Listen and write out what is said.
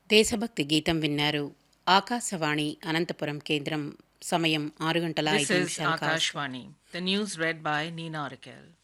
దేశభక్తి గీతం విన్నారు. ఆకాశవాణి అనంతపురం కేంద్రం. సమయం 6 గంటల This 5 is నిమిషాలు కావస్తుంది. Akashvani. The news read by Neena Rakel.